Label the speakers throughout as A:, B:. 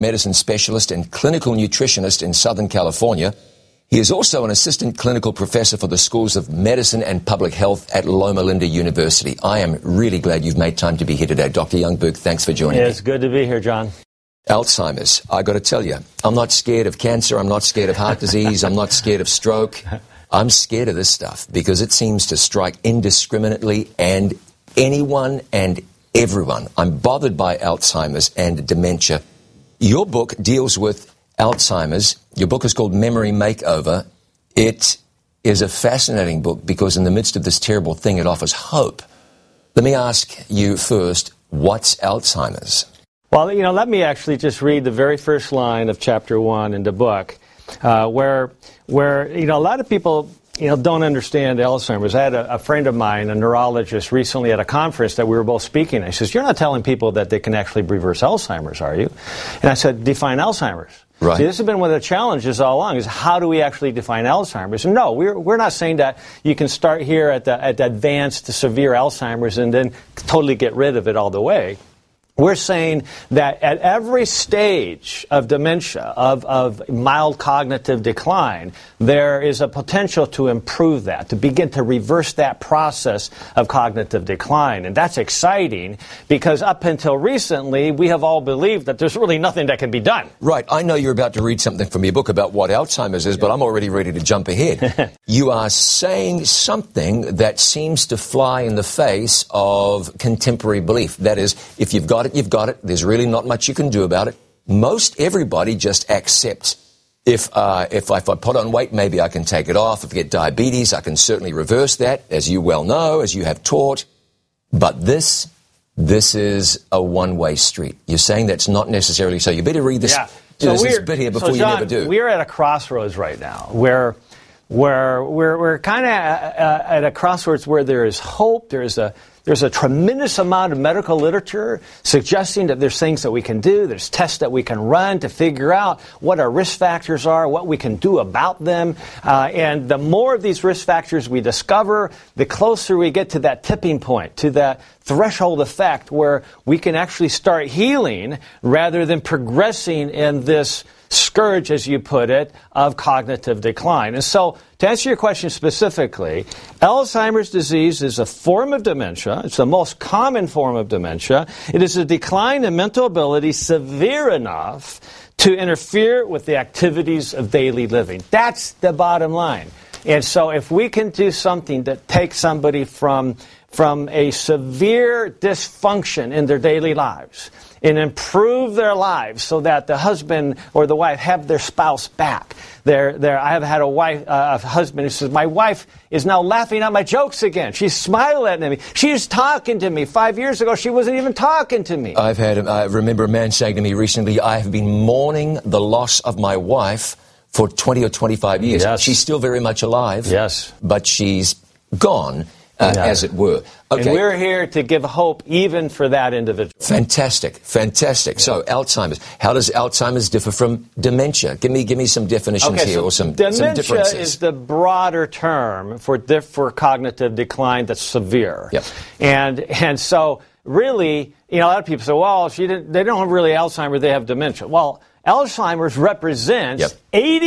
A: medicine specialist and clinical nutritionist in Southern California. He is also an assistant clinical professor for the Schools of Medicine and Public Health at Loma Linda University. I am really glad you've made time to be here today. Dr. Youngberg, thanks for joining me.
B: It's good to be here, John.
A: Alzheimer's. I got to tell you, I'm not scared of cancer. I'm not scared of heart disease. I'm not scared of stroke. I'm scared of this stuff because it seems to strike indiscriminately and anyone and everyone. I'm bothered by Alzheimer's and dementia. Your book deals with Alzheimer's. Your book is called Memory Makeover. It is a fascinating book because in the midst of this terrible thing, it offers hope. Let me ask you first, what's Alzheimer's?
B: Well, let me actually just read the very first line of chapter 1 in the book, where a lot of people don't understand Alzheimer's. I had a friend of mine, a neurologist, recently at a conference that we were both speaking at. He says, "You're not telling people that they can actually reverse Alzheimer's, are you?" And I said, "Define Alzheimer's."
A: Right.
B: See, this has been one of the challenges all along, is how do we actually define Alzheimer's? And no, we're not saying that you can start here at the advanced to severe Alzheimer's and then totally get rid of it all the way. We're saying that at every stage of dementia, of mild cognitive decline, there is a potential to improve that, to begin to reverse that process of cognitive decline. And that's exciting because up until recently, we have all believed that there's really nothing that can be done.
A: Right. I know you're about to read something from your book about what Alzheimer's is, but I'm already ready to jump ahead. You are saying something that seems to fly in the face of contemporary belief. That is, if you've got it, you've got it. There's really not much you can do about it. Most everybody just accepts. If I put on weight, maybe I can take it off. If I get diabetes, I can certainly reverse that, as you well know, as you have taught. But this is a one-way street. You're saying that's not necessarily so. You better read this, this bit here before
B: John,
A: you never do.
B: We're at a crossroads right now where we're kind of at a crossroads where there is hope. There's a tremendous amount of medical literature suggesting that there's things that we can do. There's tests that we can run to figure out what our risk factors are, what we can do about them. And the more of these risk factors we discover, the closer we get to that tipping point, to that threshold effect where we can actually start healing rather than progressing in this scourge, as you put it, of cognitive decline. And so, to answer your question specifically, Alzheimer's disease is a form of dementia. It's the most common form of dementia. It is a decline in mental ability severe enough to interfere with the activities of daily living. That's the bottom line. And so if we can do something that takes somebody from a severe dysfunction in their daily lives and improve their lives so that the husband or the wife have their spouse back. I have had a husband who says, "My wife is now laughing at my jokes again. She's smiling at me. She's talking to me. 5 years ago, she wasn't even talking to me."
A: I remember a man saying to me recently, "I have been mourning the loss of my wife for 20 or 25 years.
B: Yes.
A: She's still very much alive.
B: Yes.
A: But she's gone, as it were."
B: Okay. And we're here to give hope even for that individual.
A: Fantastic. Yeah. So Alzheimer's. How does Alzheimer's differ from dementia? Give me some definitions here, or some differences.
B: Dementia is the broader term for cognitive decline that's severe.
A: Yep.
B: And so really, a lot of people say, well, they don't have really Alzheimer's, they have dementia. Well, Alzheimer's represents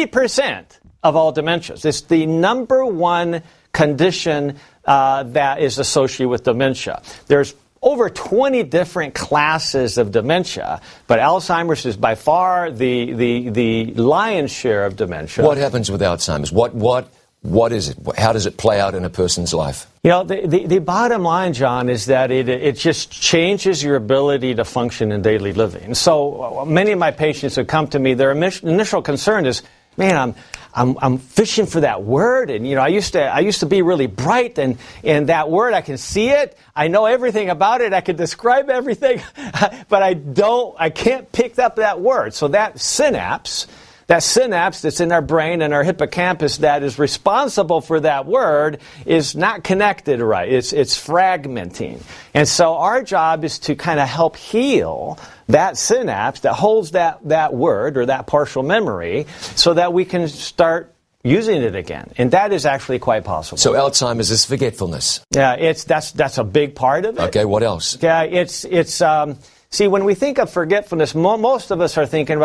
B: 80% of all dementias. It's the number one condition that is associated with dementia. There's over 20 different classes of dementia, but Alzheimer's is by far the lion's share of dementia.
A: What happens with Alzheimer's? What is it? How does it play out in a person's life?
B: The bottom line, John, is that it just changes your ability to function in daily living. So many of my patients who come to me, their initial concern is, man, I'm fishing for that word, and I used to be really bright, and that word, I can see it, I know everything about it, I can describe everything, but I can't pick up that word. So that synapse that's in our brain and our hippocampus that is responsible for that word is not connected right. It's fragmenting. And so our job is to kind of help heal that synapse that holds that word or that partial memory so that we can start using it again. And that is actually quite possible.
A: So Alzheimer's is forgetfulness.
B: Yeah, that's a big part of it.
A: Okay, what else?
B: Yeah, see, when we think of forgetfulness, most of us are thinking about